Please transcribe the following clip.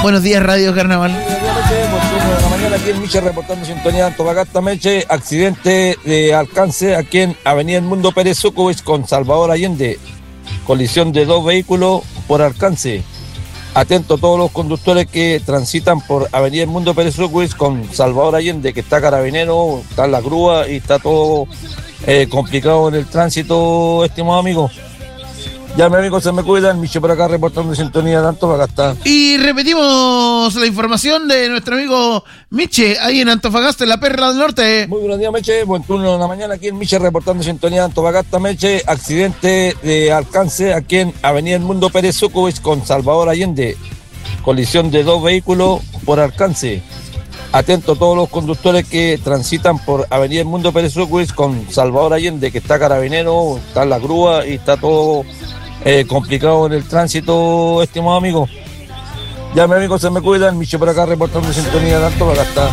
Buenos días, Radio Carnaval. Por la mañana aquí en Miche reportando sintonía de Antofagasta Meche, accidente de alcance aquí en Avenida Edmundo Pérez Sucubich con Salvador Allende, colisión de 2 vehículos por alcance. Atento a todos los conductores que transitan por Avenida Edmundo Pérez Sucubich con Salvador Allende, que está carabinero, está en la grúa y está todo complicado en el tránsito, estimado amigo. Ya, mi amigo, se me cuidan. Miche por acá reportando sintonía de Antofagasta. Y repetimos la información de nuestro amigo Miche, ahí en Antofagasta, en la Perla del Norte. Muy buenos días, Meche. Buen turno de la mañana aquí en Miche reportando sintonía de Antofagasta, Meche. Accidente de alcance aquí en Avenida Edmundo Pérez Sucubich con Salvador Allende. Colisión de 2 vehículos por alcance. Atento a todos los conductores que transitan por Avenida Edmundo Pérez Sucubich con Salvador Allende, que está carabinero, está en la grúa y está todo complicado en el tránsito, estimado amigo. Ya, mi amigo, se me cuidan. Miche por acá reportando sintonía de Antofagasta.